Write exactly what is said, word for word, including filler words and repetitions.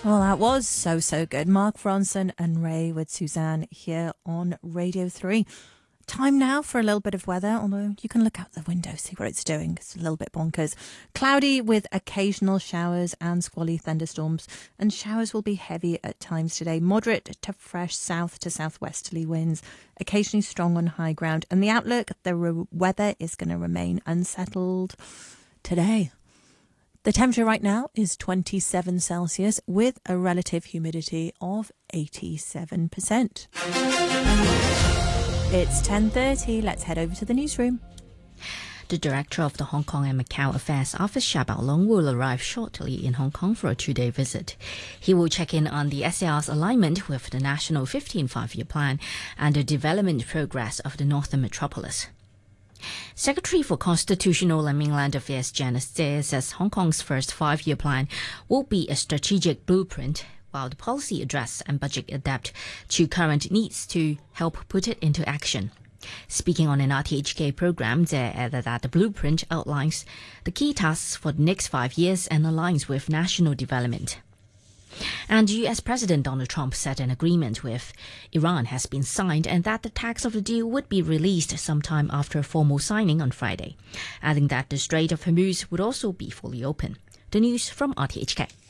Well, that was so, so good. Mark Ronson and Ray with Suzanne here on Radio three. Time now for a little bit of weather, although you can look out the window, see what it's doing. It's a little bit bonkers. Cloudy with occasional showers and squally thunderstorms, and showers will be heavy at times today. Moderate to fresh south to southwesterly winds, occasionally strong on high ground. And the outlook, the re- weather is going to remain unsettled today. The temperature right now is twenty-seven Celsius with a relative humidity of eighty-seven percent. It's ten thirty. Let's head over to the newsroom. The director of the Hong Kong and Macau Affairs Office, Xia Baolong, will arrive shortly in Hong Kong for a two-day visit. He will check in on the S A R's alignment with the National fifteen Five-Year Plan and the development progress of the Northern Metropolis. Secretary for Constitutional and Mainland Affairs Janice Tse says Hong Kong's first five-year plan will be a strategic blueprint, while the policy address and budget adapt to current needs to help put it into action. Speaking on an R T H K program, Tse added that the blueprint outlines the key tasks for the next five years and aligns with national development. And U S President Donald Trump said an agreement with Iran has been signed and that the text of the deal would be released sometime after a formal signing on Friday, adding that the Strait of Hormuz would also be fully open. The news from R T H K.